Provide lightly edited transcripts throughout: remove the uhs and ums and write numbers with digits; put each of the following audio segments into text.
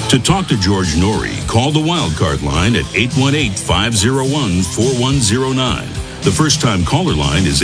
To talk to George Norrie, call the Wildcard line at 818-501-4109. The first-time caller line is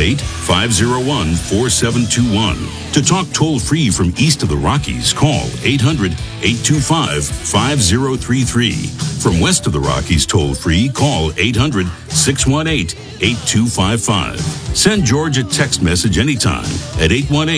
818-501-4721. To talk toll-free from east of the Rockies, call 800-825-5033. From west of the Rockies, toll-free, call 800-618-8255. Send George a text message anytime at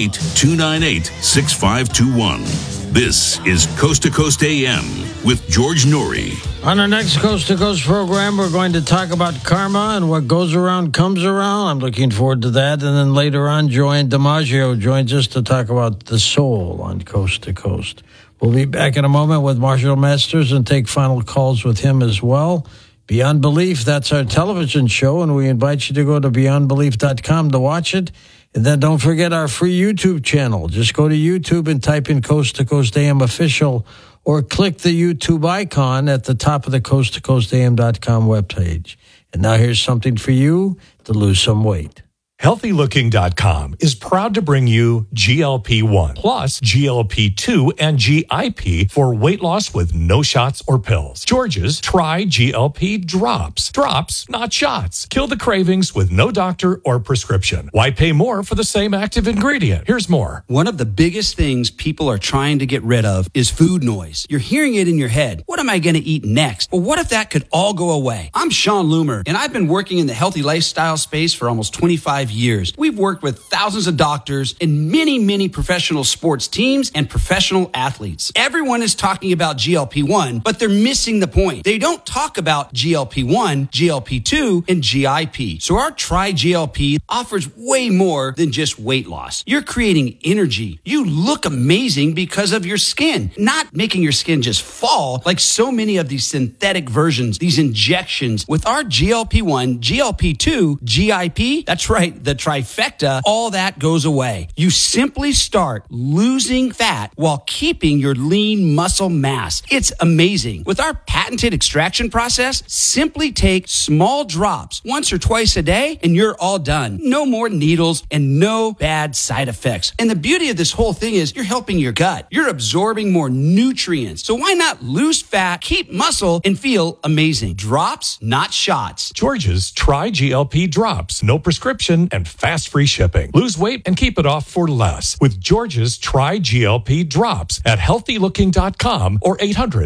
818-298-6521. This is Coast to Coast AM with George Norrie. On our next Coast to Coast program, we're going to talk about karma and what goes around comes around. I'm looking forward to that. And then later on, Joanne DiMaggio joins us to talk about the soul on Coast to Coast. We'll be back in a moment with Marshall Masters and take final calls with him as well. Beyond Belief, that's our television show, and we invite you to go to beyondbelief.com to watch it. And then don't forget our free YouTube channel. Just go to YouTube and type in Coast to Coast AM Official, or click the YouTube icon at the top of the coasttocoastam.com webpage. And now here's something for you to lose some weight. HealthyLooking.com is proud to bring you GLP-1 plus GLP-2 and GIP for weight loss with no shots or pills. George's Try GLP Drops. Drops, not shots. Kill the cravings with no doctor or prescription. Why pay more for the same active ingredient? Here's more. One of the biggest things people are trying to get rid of is food noise. You're hearing it in your head. What am I going to eat next? Well, what if that could all go away? I'm Sean Loomer, and I've been working in the healthy lifestyle space for almost 25 years. We've worked with thousands of doctors and many professional sports teams and professional athletes. Everyone is talking about GLP-1, but they're missing the point. They don't talk about GLP-1, GLP-2, and GIP. So our Try GLP offers way more than just weight loss. You're creating energy. You look amazing because of your skin, not making your skin just fall like so many of these synthetic versions, these injections. With our GLP-1, GLP-2, GIP, that's right, the trifecta, all that goes away. You simply start losing fat while keeping your lean muscle mass. It's amazing. With our patented extraction process, simply take small drops once or twice a day and you're all done. No more needles and no bad side effects. And the beauty of this whole thing is you're helping your gut. You're absorbing more nutrients. So why not lose fat, keep muscle, and feel amazing? Drops, not shots. George's Try GLP Drops. No prescription and fast free shipping. Lose weight and keep it off for less with George's Try GLP Drops at healthylooking.com or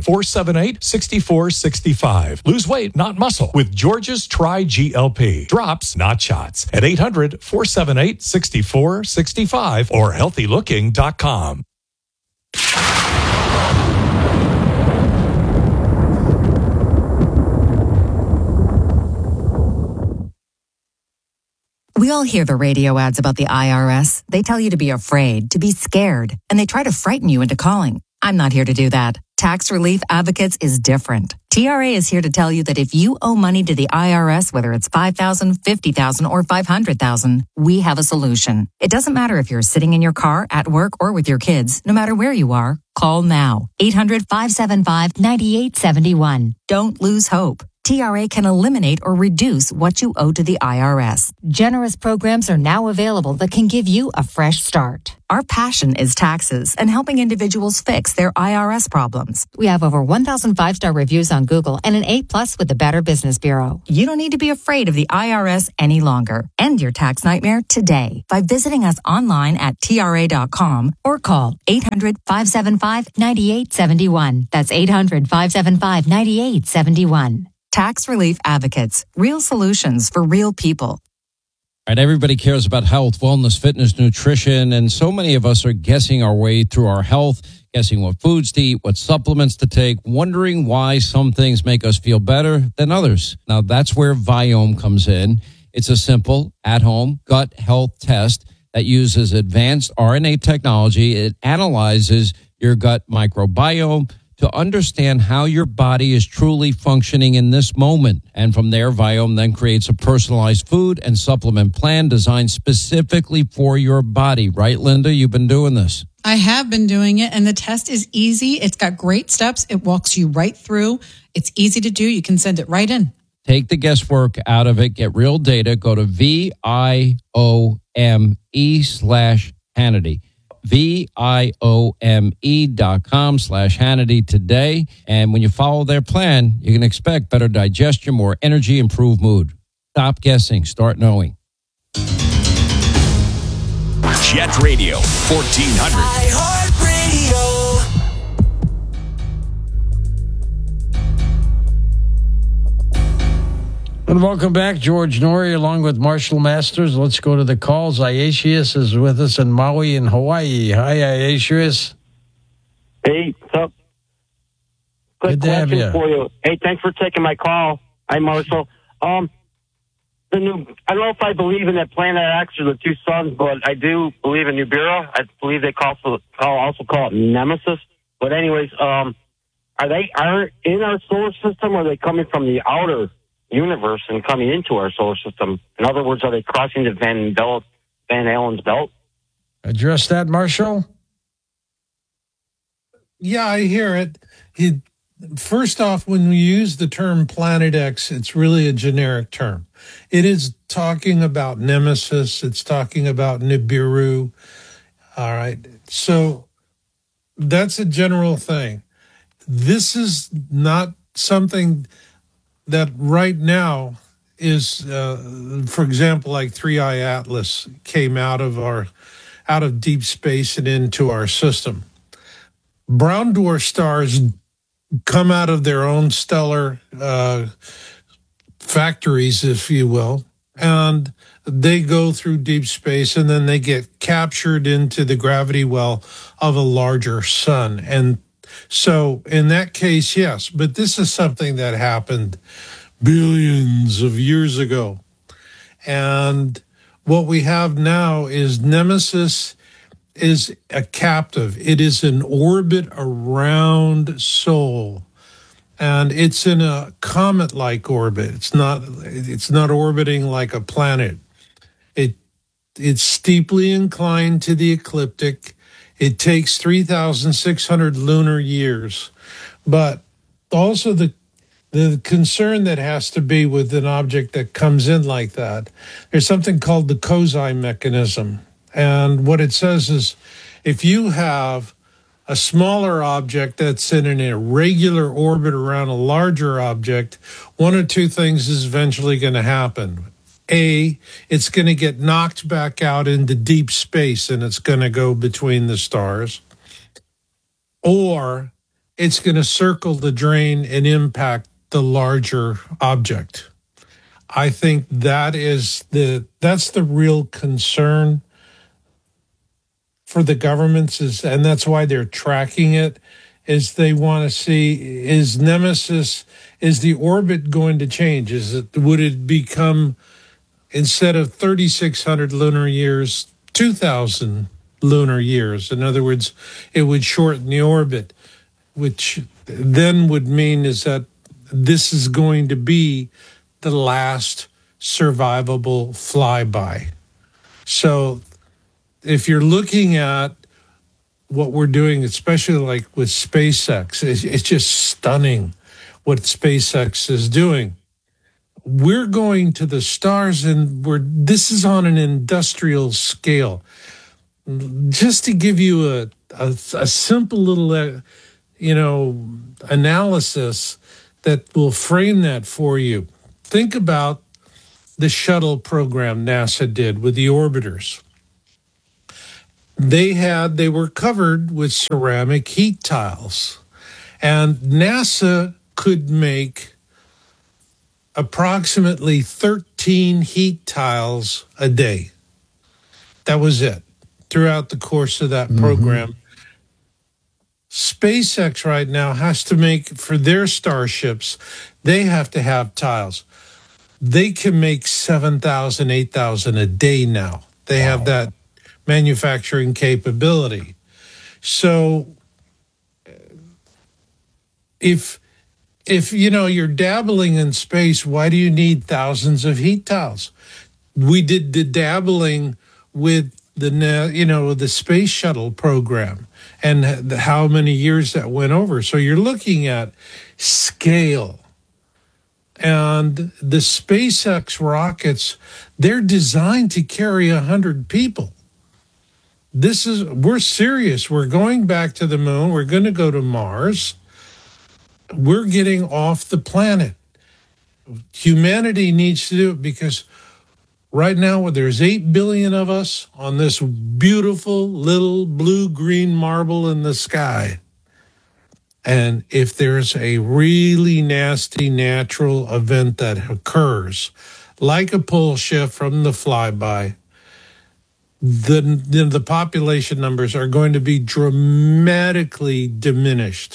800-478-6465. Lose weight, not muscle with George's Try GLP Drops, not shots at 800-478-6465 or healthylooking.com. We all hear the radio ads about the IRS. They tell you to be afraid, to be scared, and they try to frighten you into calling. I'm not here to do that. Tax Relief Advocates is different. TRA is here to tell you that if you owe money to the IRS, whether it's $5,000, $50,000, or $500,000, we have a solution. It doesn't matter if you're sitting in your car, at work, or with your kids. No matter where you are, call now. 800-575-9871. Don't lose hope. TRA can eliminate or reduce what you owe to the IRS. Generous programs are now available that can give you a fresh start. Our passion is taxes and helping individuals fix their IRS problems. We have over 1,000 5-star reviews on Google and an A+ with the Better Business Bureau. You don't need to be afraid of the IRS any longer. End your tax nightmare today by visiting us online at TRA.com or call 800-575-9871. That's 800-575-9871. Tax Relief Advocates. Real solutions for real people. All right, everybody cares about health, wellness, fitness, nutrition, and so many of us are guessing our way through our health, guessing what foods to eat, what supplements to take, wondering why some things make us feel better than others. Now, that's where Viome comes in. It's a simple, at-home gut health test that uses advanced RNA technology. It analyzes your gut microbiome to understand how your body is truly functioning in this moment. And from there, Viome then creates a personalized food and supplement plan designed specifically for your body. Right, Linda? You've been doing this. I have been doing it, and the test is easy. It's got great steps. It walks you right through. It's easy to do. You can send it right in. Take the guesswork out of it. Get real data. Go to VIOME/Hannity. VIOME.com/Hannity today. And when you follow their plan, you can expect better digestion, more energy, improved mood. Stop guessing. Start knowing. Jet Radio 1400. And welcome back, George Norrie, along with Marshall Masters. Let's go to the calls. Iasius is with us in Maui in Hawaii. Hi, Iasius. Hey, what's up? Quick Good to have question you. for you. Hey, thanks for taking my call. Hi, Marshall. I don't know if I believe in that Planet X or the two suns, but I do believe in Nibiru. I believe they also call it Nemesis. But anyways, are in our solar system, or are they coming from the outer universe and coming into our solar system? In other words, are they crossing the Van Allen's belt? Address that, Marshall. Yeah, I hear it. First off, when we use the term Planet X, it's really a generic term. It is talking about Nemesis. It's talking about Nibiru. All right. So that's a general thing. This is not something that right now is, for example, like 3i Atlas came out of deep space and into our system. Brown dwarf stars come out of their own stellar factories, if you will, and they go through deep space, and then they get captured into the gravity well of a larger sun. And so in that case, yes, but this is something that happened billions of years ago. And what we have now is Nemesis is a captive. It is in orbit around Sol, and it's in a comet-like orbit. It's not orbiting like a planet. It's steeply inclined to the ecliptic. It takes 3,600 lunar years, but also the concern that has to be with an object that comes in like that, there's something called the Kozai mechanism. And what it says is, if you have a smaller object that's in an irregular orbit around a larger object, one or two things is eventually going to happen. A, it's going to get knocked back out into deep space, and it's going to go between the stars. Or it's going to circle the drain and impact the larger object. I think that's the real concern for the governments, and that's why they're tracking it, is they want to see, is Nemesis, is the orbit going to change? Would it become, instead of 3,600 lunar years, 2,000 lunar years? In other words, it would shorten the orbit, which then would mean is that this is going to be the last survivable flyby. So if you're looking at what we're doing, especially like with SpaceX, it's just stunning what SpaceX is doing. We're going to the stars, and this is on an industrial scale. Just to give you a simple little, analysis that will frame that for you. Think about the shuttle program NASA did with the orbiters. They were covered with ceramic heat tiles, and NASA could make approximately 13 heat tiles a day. That was it throughout the course of that program. SpaceX right now has to make, for their starships, they have to have tiles. They can make 7,000, 8,000 a day now. They have that manufacturing capability. So if you're dabbling in space, why do you need thousands of heat tiles? We did the dabbling with the space shuttle program and how many years that went over. So you're looking at scale. And the SpaceX rockets, they're designed to carry 100 people. we're serious. We're going back to the moon. We're going to go to Mars. We're getting off the planet. Humanity needs to do it because right now there's 8 billion of us on this beautiful little blue-green marble in the sky. And if there's a really nasty natural event that occurs, like a pole shift from the flyby, the population numbers are going to be dramatically diminished.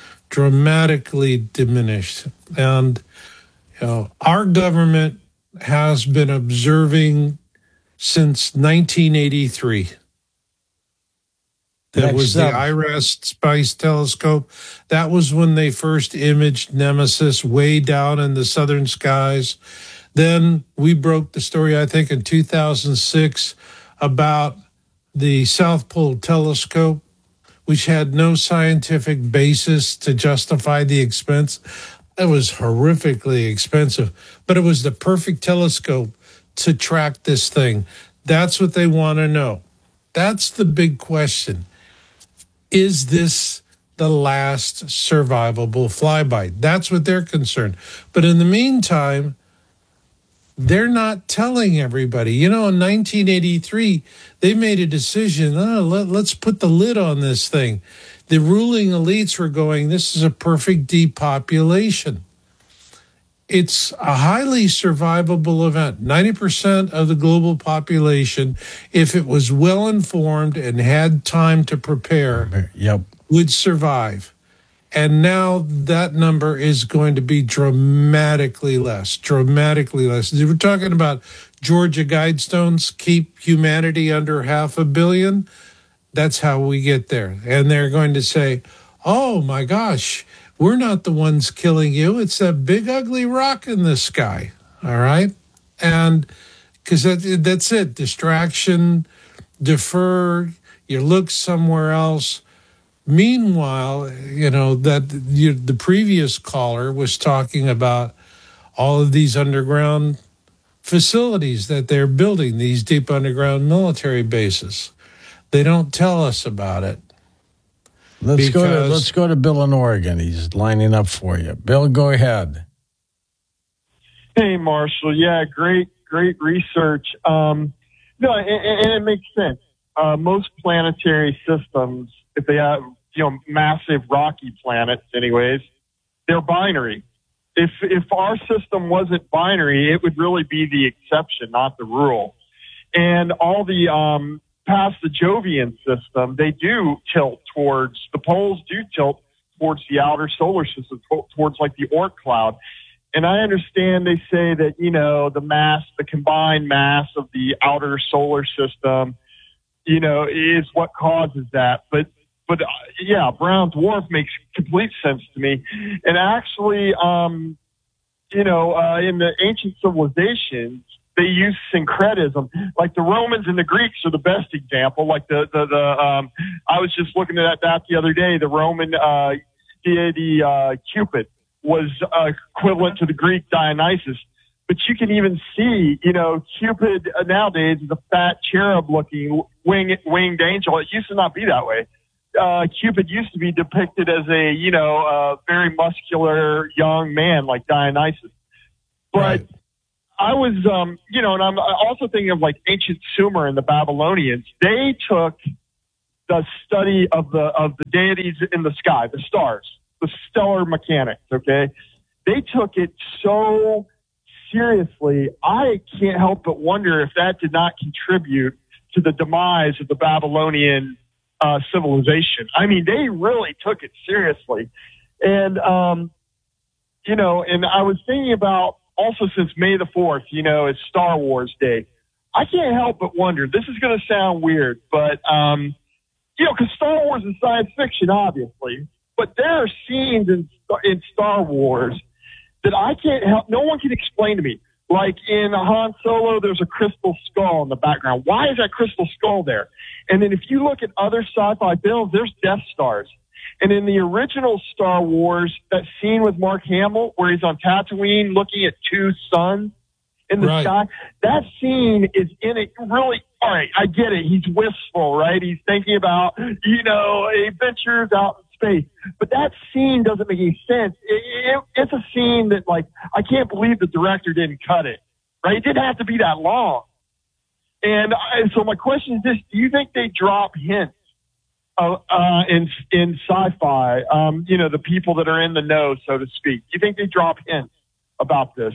And our government has been observing since 1983. That was the IRAS Space Telescope. That was when they first imaged Nemesis way down in the southern skies. Then we broke the story, I think, in 2006 about the South Pole Telescope, which had no scientific basis to justify the expense. It was horrifically expensive, but it was the perfect telescope to track this thing. That's what they want to know. That's the big question. Is this the last survivable flyby? That's what they're concerned. But in the meantime, they're not telling everybody. You know, in 1983, they made a decision, let's put the lid on this thing. The ruling elites were going, this is a perfect depopulation. It's a highly survivable event. 90% of the global population, if it was well informed and had time to prepare, would survive. And now that number is going to be dramatically less. We're talking about Georgia Guidestones, keep humanity under 500 million. That's how we get there. And they're going to say, oh my gosh, we're not the ones killing you. It's that big ugly rock in the sky. All right. And because that's it. Distraction, defer, you look somewhere else. Meanwhile, the previous caller was talking about all of these underground facilities that they're building, these deep underground military bases. They don't tell us about it. Let's go to Bill in Oregon. He's lining up for you. Bill, go ahead. Hey, Marshall. Yeah, great research. No, and it makes sense. Most planetary systems, if they have massive rocky planets, anyways, they're binary. If our system wasn't binary, it would really be the exception, not the rule. And all the past the Jovian system, they do tilt towards, the poles do tilt towards the outer solar system, towards like the Oort cloud. And I understand they say that, the combined mass of the outer solar system, is what causes that. But yeah, brown dwarf makes complete sense to me. And actually, in the ancient civilizations, they use syncretism. Like the Romans and the Greeks are the best example. Like I was just looking at that the other day. The Roman deity Cupid was equivalent to the Greek Dionysus. But you can even see, Cupid nowadays is a fat cherub-looking winged angel. It used to not be that way. Cupid used to be depicted as a very muscular young man like Dionysus. But right. I was, and I'm also thinking of like ancient Sumer and the Babylonians. They took the study of the deities in the sky, the stars, the stellar mechanics. Okay, they took it so seriously. I can't help but wonder if that did not contribute to the demise of the Babylonian civilization. I mean, they really took it seriously, and and I was thinking about. Also, since May the 4th, is Star Wars Day, I can't help but wonder, this is going to sound weird, but, because Star Wars is science fiction, obviously, but there are scenes in Star Wars that I can't help, no one can explain to me. Like in Han Solo, there's a crystal skull in the background. Why is that crystal skull there? And then if you look at other sci-fi films, there's Death Stars. And in the original Star Wars, that scene with Mark Hamill where he's on Tatooine looking at two suns, in the Right. sky. That scene is in it really. All right, I get it. He's wistful, right? He's thinking about, adventures out in space. But that scene doesn't make any sense. It's a scene that, like, I can't believe the director didn't cut it, right? It didn't have to be that long. And so my question is this: do you think they drop hints in sci-fi? The people that are in the know, so to speak. Do you think they drop hints about this?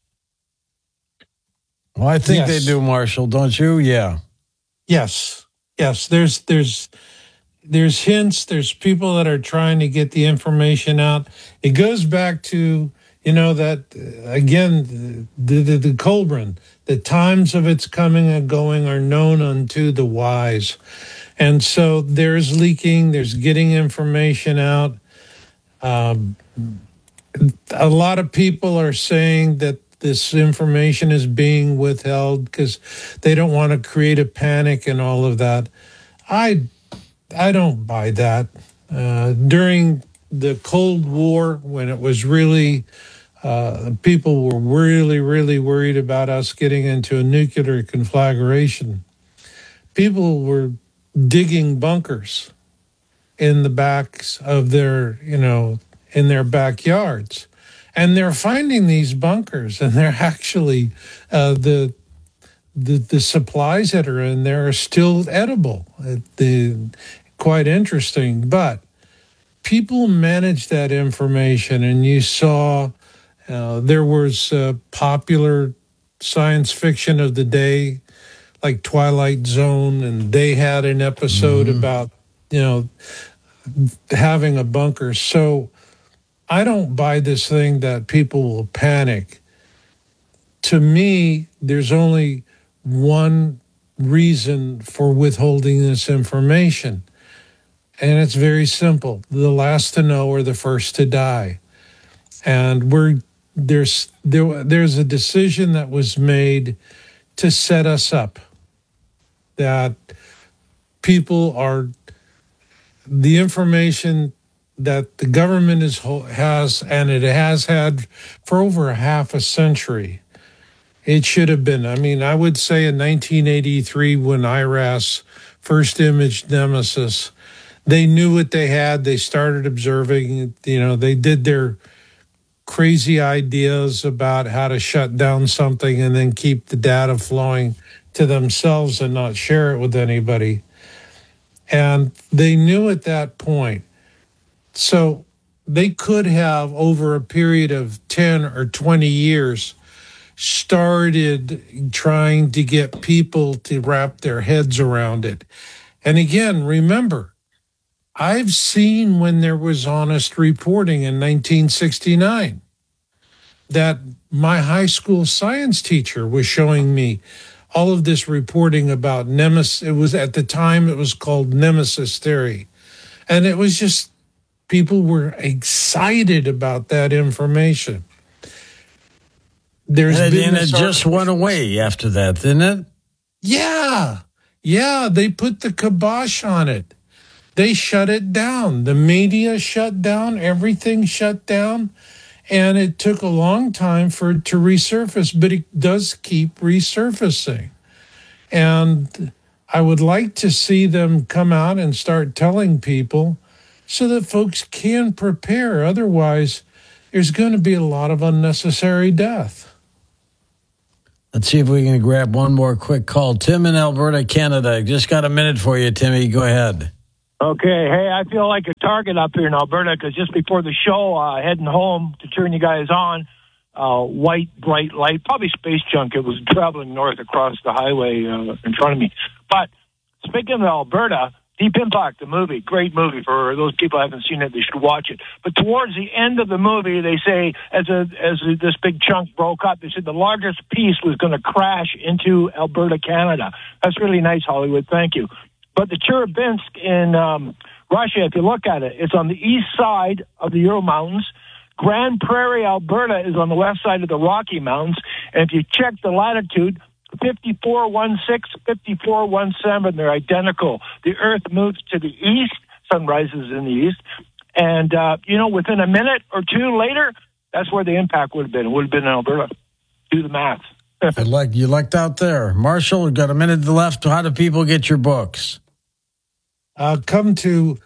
Well, I think Yes. they do, Marshall, don't you? Yeah. Yes. There's hints. There's people that are trying to get the information out. It goes back to that again. The Colburn. The times of its coming and going are known unto the wise, and so there's leaking. There's getting information out. A lot of people are saying that this information is being withheld because they don't want to create a panic and all of that. I don't buy that. During the Cold War, when it was really, people were really, really worried about us getting into a nuclear conflagration, people were digging bunkers in the backs of their, in their backyards. And they're finding these bunkers, and they're actually the supplies that are in there are still edible. Quite interesting. But people manage that information, and you saw there was popular science fiction of the day, like Twilight Zone, and they had an episode about having a bunker. So I don't buy this thing that people will panic. To me, there's only one reason for withholding this information, and it's very simple: the last to know are the first to die. And there's a decision that was made to set us up, that people are the information that the government has, and it has had for over half a century. It should have been. I mean, I would say in 1983, when IRAS first imaged Nemesis, they knew what they had. They started observing, they did their crazy ideas about how to shut down something and then keep the data flowing to themselves and not share it with anybody. And they knew at that point. So they could have, over a period of 10 or 20 years, started trying to get people to wrap their heads around it. And again, remember, I've seen when there was honest reporting in 1969 that my high school science teacher was showing me all of this reporting about Nemesis. It was, at the time, it was called Nemesis theory. And it was just, people were excited about that information. And it just went away after that, didn't it? Yeah. They put the kibosh on it. They shut it down. The media shut down. Everything shut down. And it took a long time for it to resurface, but it does keep resurfacing. And I would like to see them come out and start telling people so that folks can prepare. Otherwise, there's going to be a lot of unnecessary death. Let's see if we can grab one more quick call. Tim in Alberta, Canada. Just got a minute for you, Timmy. Go ahead. Okay. Hey, I feel like a target up here in Alberta because just before the show, heading home to turn you guys on, white, bright light, probably space junk. It was traveling north across the highway in front of me. But speaking of Alberta, Deep Impact, the movie, great movie. For those people who haven't seen it, they should watch it. But towards the end of the movie, they say, as this big chunk broke up, they said the largest piece was going to crash into Alberta, Canada. That's really nice, Hollywood. Thank you. But the Chelyabinsk in Russia, if you look at it, it's on the east side of the Ural Mountains. Grand Prairie, Alberta is on the west side of the Rocky Mountains. And if you check the latitude, 5416, 5417, they're identical. The Earth moves to the east, sun rises in the east. And, within a minute or two later, that's where the impact would have been. It would have been in Alberta. Do the math. You lucked out there. Marshall, we've got a minute left. How do people get your books? Come to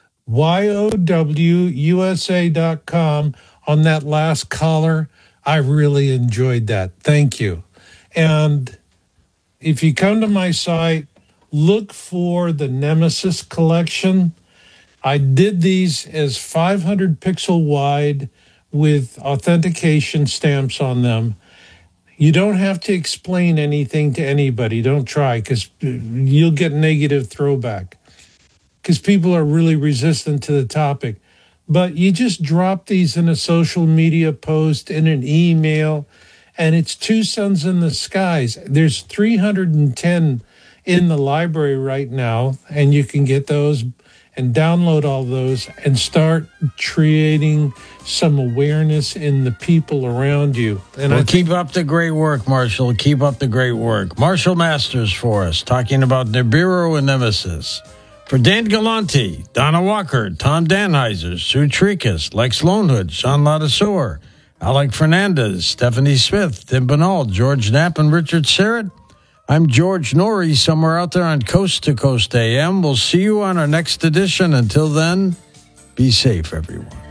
YOWUSA.com on that last caller. I really enjoyed that. Thank you. And if you come to my site, look for the Nemesis collection. I did these as 500 pixel wide with authentication stamps on them. You don't have to explain anything to anybody. Don't try, because you'll get negative throwback, because people are really resistant to the topic. But you just drop these in a social media post, in an email, and it's Two Suns in the Skies. There's 310 in the library right now, and you can get those and download all those and start creating some awareness in the people around you. And keep up the great work, Marshall. Keep up the great work. Marshall Masters for us, talking about Nibiru and Nemesis. For Dan Galante, Donna Walker, Tom Danheiser, Sue Trikas, Lex Lonehood, Sean Ladasor, Alec Fernandez, Stephanie Smith, Tim Bernal, George Knapp, and Richard Serrett, I'm George Norrie, somewhere out there on Coast to Coast AM. We'll see you on our next edition. Until then, be safe, everyone.